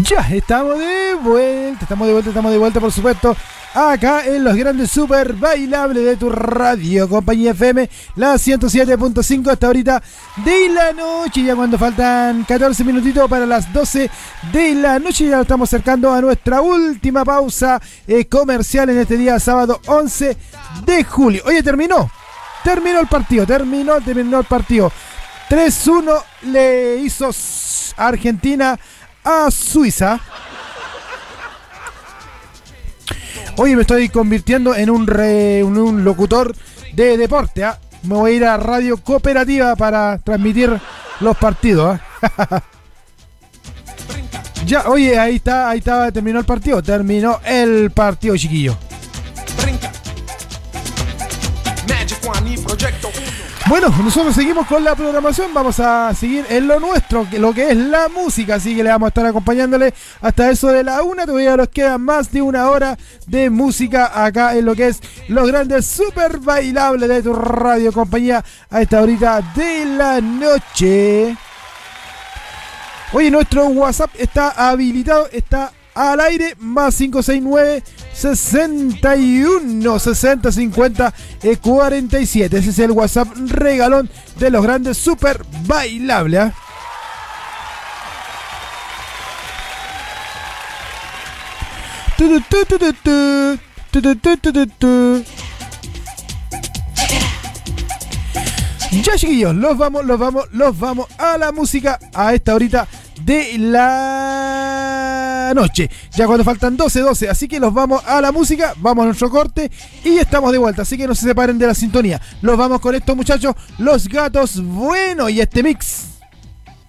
Ya, estamos de vuelta, por supuesto, acá en los grandes super bailables de tu radio, Compañía FM, la 107.5 hasta ahorita de la noche, ya cuando faltan 14 minutitos para las 12 de la noche, ya lo estamos acercando a nuestra última pausa comercial en este día sábado 11 de julio. Oye, terminó el partido, terminó el partido. 3-1 le hizo Argentina a Suiza. Hoy me estoy convirtiendo en un locutor de deporte, ¿eh? Me voy a ir a Radio Cooperativa para transmitir los partidos, ¿eh? Ya, oye, ahí está, terminó el partido, chiquillo. Bueno, nosotros seguimos con la programación, vamos a seguir en lo nuestro, lo que es la música, así que le vamos a estar acompañándole hasta eso de la 1, todavía nos queda más de una hora de música acá en lo que es los grandes super bailables de tu radio, Compañía, a esta horita de la noche. Oye, nuestro WhatsApp está habilitado, está al aire, más 569 61 60 50 47. Ese es el WhatsApp regalón de los grandes super bailables, ¿eh? Ya, chiquillos, los vamos a la música a esta horita de la noche, ya cuando faltan 12, así que los vamos a la música, vamos a nuestro corte y estamos de vuelta, así que no se separen de la sintonía. Los vamos con estos muchachos, Los Gatos Bueno, y este mix.